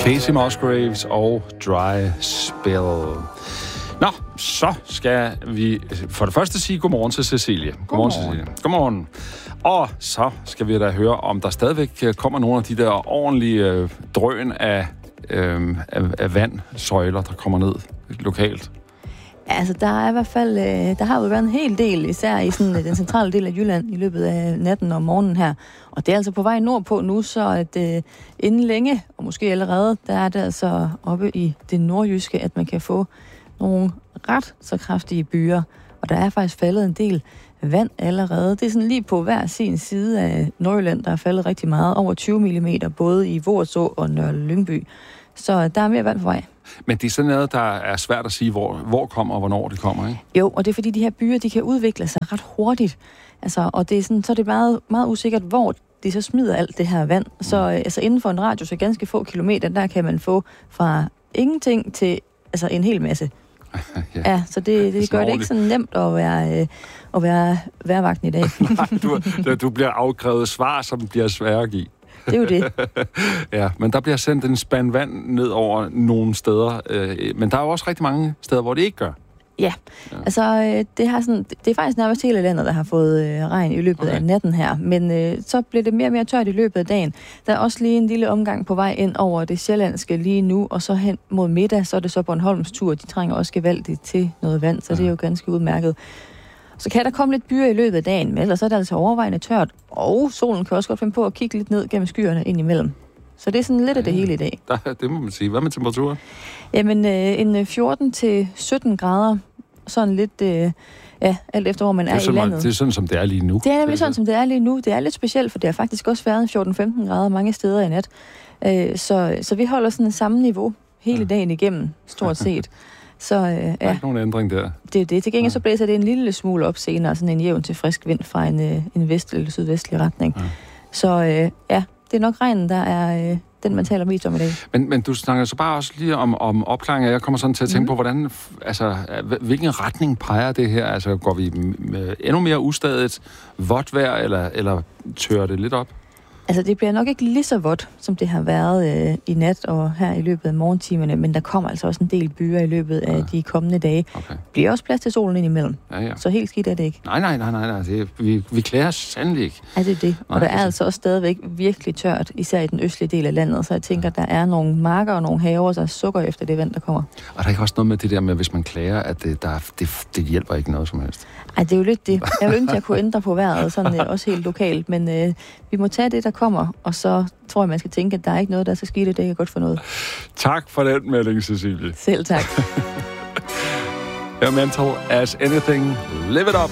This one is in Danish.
Casey Musgraves og Dry Spell. Nå, så skal vi for det første sige godmorgen til Cecilie. Godmorgen, Cecilie. Godmorgen. Og så skal vi da høre, om der stadigvæk kommer nogle af de der ordentlige drøn af vandsøjler, der kommer ned lokalt. Altså, der er i hvert fald, der har jo været en hel del, især i sådan, den centrale del af Jylland i løbet af natten og morgenen her. Og det er altså på vej nordpå nu, så at inden længe, og måske allerede, der er det altså oppe i det nordjyske, at man kan få nogle ret så kraftige byer. Og der er faktisk faldet en del vand allerede. Det er sådan lige på hver sin side af Nordjylland, der er faldet rigtig meget. Over 20 mm, både i Voerså og Nørre Lyngby. Så der er mere vand på vej. Men det er sådan noget, der er svært at sige, hvor kommer og hvornår det kommer, ikke? Jo, og det er fordi, de her byer, de kan udvikle sig ret hurtigt. Altså, og det er sådan, så er det meget, meget usikkert, hvor de så smider alt det her vand. Så altså, inden for en radius af ganske få kilometer, der kan man få fra ingenting til altså, en hel masse. Ja, så det gør det ikke så nemt at være vejrvagten i dag. Nej, du bliver afkrævet svar, som bliver svære at give. Det er jo det. Ja, men der bliver sendt en spand vand ned over nogle steder. Men der er jo også rigtig mange steder, hvor det ikke gør. Ja. Altså det er faktisk nærmest hele landet, der har fået regn i løbet af natten her. Men så bliver det mere og mere tørt i løbet af dagen. Der er også lige en lille omgang på vej ind over det sjællandske lige nu, og så hen mod middag, så er det så Bornholms tur. De trænger også gevaldigt til noget vand, så det er jo ganske udmærket. Så kan der komme lidt byer i løbet af dagen, men ellers er det altså overvejende tørt, og solen kan også godt finde på at kigge lidt ned gennem skyerne ind imellem. Så det er sådan lidt af det hele i dag. Det må man sige. Hvad med temperaturen? Jamen, en 14-17 grader, sådan lidt, alt efter hvor man er i landet. Det er sådan, som det er lige nu. Det er nemlig sådan, som det er lige nu. Det er lidt specielt, for det har faktisk også været 14-15 grader mange steder i nat. Så vi holder sådan samme niveau hele dagen igennem, stort set. Så der er ikke nogen ændring der. Det er det. Til gengæld så blæser det en lille smule op senere, sådan en jævn til frisk vind fra en vestlig eller sydvestlig retning. Så det er nok regnen, der er den, man taler mest om i dag. Men du snakker så bare også lige om opklaring, og jeg kommer sådan til at tænke på, hvordan, altså, hvilken retning peger det her? Altså, går vi endnu mere ustadigt vådt vejr, eller tørrer det lidt op? Altså, det bliver nok ikke lige så vådt, som det har været i nat og her i løbet af morgentimerne, men der kommer altså også en del byer i løbet af de kommende dage. Okay. Bliver også plads til solen indimellem. Ja. Så helt skidt er det ikke. Nej. Vi klarer sandelig ikke. Ja, det er det. Og der er altså også stadigvæk virkelig tørt, især i den østlige del af landet, så jeg tænker, der er nogle marker og nogle haver, der sukker efter det vand, der kommer. Og der er ikke også noget med det der med, hvis man klager, at det hjælper ikke noget som helst? Ej, det er jo lidt det. Jeg vil ønske, at jeg kunne ændre på vejret, sådan også helt lokalt, men vi må tage det, der kommer, og så tror jeg, man skal tænke, at der er ikke noget, der skal ske det er godt for noget. Tak for den melding, Cecilie. Selv tak. Mental as anything, live it up.